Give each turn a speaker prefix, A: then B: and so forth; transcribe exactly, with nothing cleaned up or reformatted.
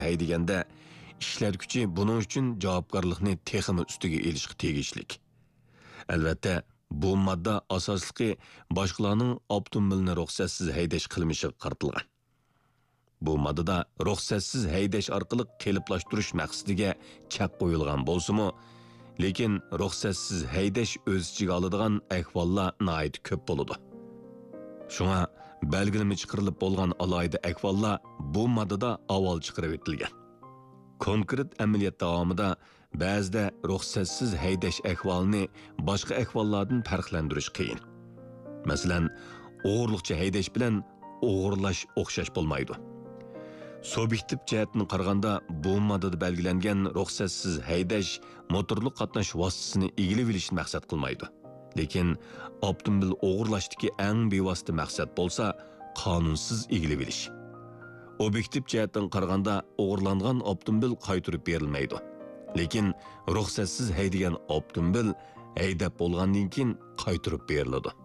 A: haydaganda ishlar kuchi buning uchun javobgarlikni texmi ustiga elishga tegishlik. Albatta, bu modda asosliqi boshqalarning avtomobilni ruxsatsiz haydash qilmishiga qaratilgan. Bu moddada ruxsatsiz haydash orqali qeliplashtirish maqsadiga chek qo'yilgan bo'lsa-mu, lekin ruxsatsiz haydash o'z ichiga oladigan ahvollar nihoyat ko'p bo'ladi. Shunga belgilama chiqarilib bo'lgan alohida ahvollar bu moddada avval chiqarib etilgan. Konkret amaliyot davomida ba'zida ruxsatsiz haydash ahvolini boshqa ahvollardan farqlantirish qiyin. Masalan, o'g'irlikcha haydash bilan o'g'irlash o'xshash bo'lmaydi. Subyektiv jihatdan qaraganda bu moddada belgilangan ruxsatsiz haydash motorli qatnash vositasini egilib olishni maqsad qilmaydi. Lekin avtomobil o'g'irlashdagi eng bevosita maqsad bo'lsa, qonunsiz egilib olish. Obyektiv jihatdan qaraganda o'g'irlangan avtomobil qaytarib berilmaydi. Lekin ruxsatsiz haydagan avtomobil haydab bo'lgandan keyin qaytarib beriladi.